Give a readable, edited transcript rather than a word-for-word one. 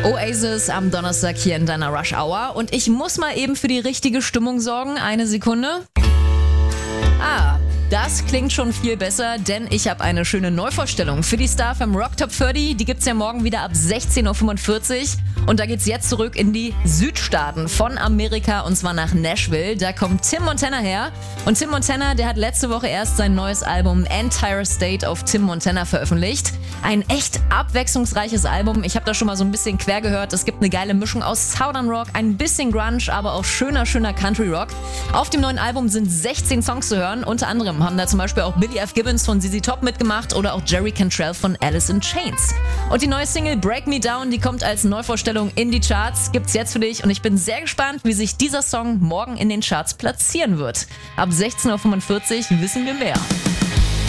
Oasis am Donnerstag hier in deiner Rush Hour. Und ich muss mal eben für die richtige Stimmung sorgen. Eine Sekunde. Das klingt schon viel besser, denn ich habe eine schöne Neuvorstellung für die Star FM Rock Top 30. Die gibt's ja morgen wieder ab 16.45 Uhr. Und da geht's jetzt zurück in die Südstaaten von Amerika, und zwar nach Nashville. Da kommt Tim Montana her. Und Tim Montana, der hat letzte Woche erst sein neues Album Entire State auf Tim Montana veröffentlicht. Ein echt abwechslungsreiches Album. Ich habe da schon mal so ein bisschen quer gehört. Es gibt eine geile Mischung aus Southern Rock, ein bisschen Grunge, aber auch schöner Country Rock. Auf dem neuen Album sind 16 Songs zu hören. Unter anderem haben da zum Beispiel auch Billy F. Gibbons von ZZ Top mitgemacht oder auch Jerry Cantrell von Alice in Chains. Und die neue Single Break Me Down, die kommt als Neuvorstellung in die Charts, gibt's jetzt für dich, und ich bin sehr gespannt, wie sich dieser Song morgen in den Charts platzieren wird. Ab 16.45 Uhr wissen wir mehr.